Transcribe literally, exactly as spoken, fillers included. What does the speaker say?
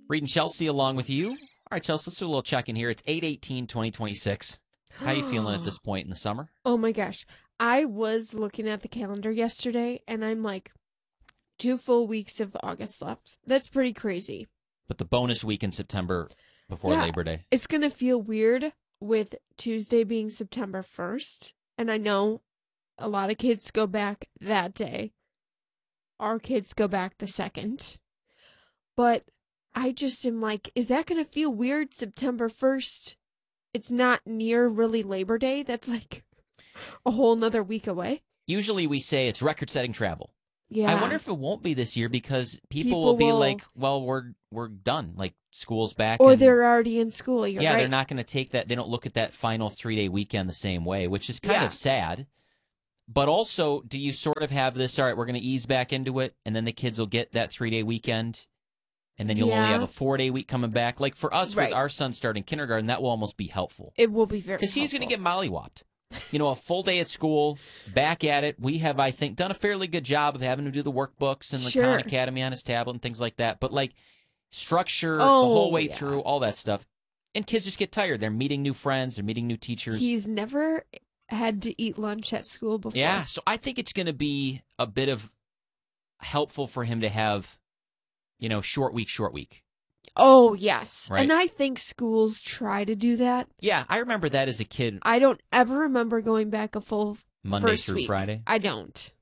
Reed and Chelsea along with you. All right, Chelsea, let's do a little check-in here. It's eight eighteen twenty twenty-six. How are you feeling at this point in the summer? Oh, my gosh. I was looking at the calendar yesterday, and I'm like, two full weeks of August left. That's pretty crazy. But the bonus week in September before Yeah, Labor Day. It's going to feel weird with Tuesday being September first. And I know a lot of kids go back that day. Our kids go back the second. But I just am like, is that going to feel weird September first? It's not near really Labor Day. That's like a whole nother week away. Usually we say it's record-setting travel. Yeah. I wonder if it won't be this year because people, People will be will- like, well, we're we're done. Like, school's back. Or and, they're already in school. You're yeah, right. they're not going to take that. They don't look at that final three-day weekend the same way, which is kind Yeah. of sad. But also, do you sort of have this, all right, we're going to ease back into it, and then the kids will get that three-day weekend, and then you'll only Yeah. have a four-day week coming back? Like, for us, Right. with our son starting kindergarten, that will almost be helpful. It will be very Because he's going to helpful. get mollywopped. You know, a full day at school, back at it. We have, I think, done a fairly good job of having to do the workbooks and the Sure. Khan Academy on his tablet and things like that. But, like, structure Oh, the whole way yeah. through, all that stuff. And kids just get tired. They're meeting new friends. They're meeting new teachers. He's never had to eat lunch at school before. Yeah, so I think it's going to be a bit of helpful for him to have, you know, short week, short week. Oh, yes. Right. And I think schools try to do that. Yeah, I remember that as a kid, I don't ever remember going back a full Monday first through week. Friday. I don't.